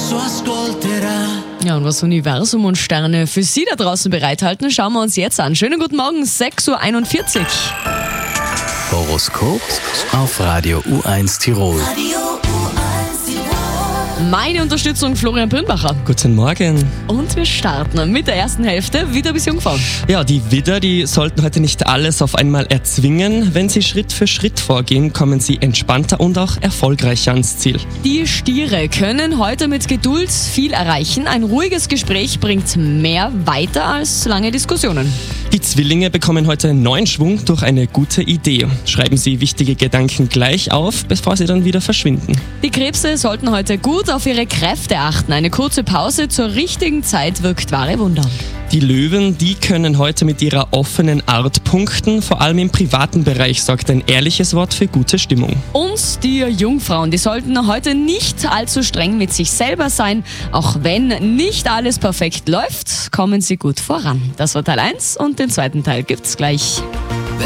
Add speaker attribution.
Speaker 1: l'universo ascolterà.
Speaker 2: Ja, und was Universum und Sterne für Sie da draußen bereithalten, schauen wir uns jetzt an. Schönen guten Morgen, 6:41 Uhr.
Speaker 3: Horoskop auf Radio U1 Tirol.
Speaker 2: Meine Unterstützung Florian Brünbacher.
Speaker 4: Guten Morgen.
Speaker 2: Und wir starten mit der ersten Hälfte, Widder bis Jungfrau.
Speaker 4: Ja, die Widder, die sollten heute nicht alles auf einmal erzwingen. Wenn sie Schritt für Schritt vorgehen, kommen sie entspannter und auch erfolgreicher ans Ziel.
Speaker 2: Die Stiere können heute mit Geduld viel erreichen. Ein ruhiges Gespräch bringt mehr weiter als lange Diskussionen.
Speaker 4: Die Zwillinge bekommen heute neuen Schwung durch eine gute Idee. Schreiben Sie wichtige Gedanken gleich auf, bevor sie dann wieder verschwinden.
Speaker 2: Die Krebse sollten heute gut auf ihre Kräfte achten. Eine kurze Pause zur richtigen Zeit wirkt wahre Wunder.
Speaker 4: Die Löwen, die können heute mit ihrer offenen Art punkten. Vor allem im privaten Bereich sorgt ein ehrliches Wort für gute Stimmung.
Speaker 2: Und die Jungfrauen, die sollten heute nicht allzu streng mit sich selber sein. Auch wenn nicht alles perfekt läuft, kommen sie gut voran. Das war Teil 1 und den zweiten Teil gibt's gleich.